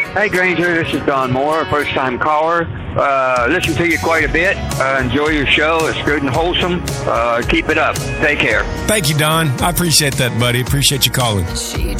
Hey, Granger, this is Don Moore, first-time caller. Listen to you quite a bit. Enjoy your show. It's good and wholesome. Keep it up. Take care. Thank you, Don. I appreciate that, buddy. Appreciate you calling. She